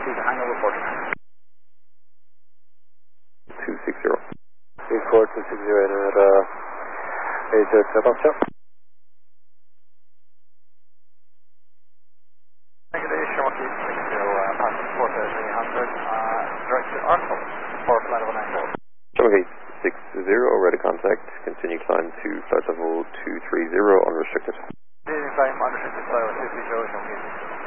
to Hangar reporting. 260. 34260 8 Negative, Shawaki 60, passport 300, direct to Arsenal for flight level 94. Shawaki 60, ready contact, continue climb to flight level 230 unrestricted. Climb unrestricted flight level 230, Shawaki.